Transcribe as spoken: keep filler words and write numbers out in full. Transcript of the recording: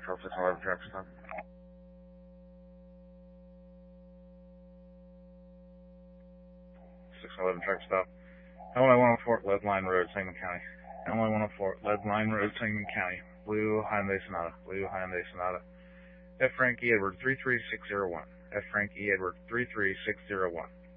Control six eleven traffic stop. six eleven traffic stop. L Y one oh four, Lead Line Road, Sangamon County. L Y one oh four, Lead Line Road, Sangamon County. Blue Hyundai Sonata. Blue Hyundai Sonata. F Frank E. Edward three three six zero one. F Frank E. Edward three three six zero one.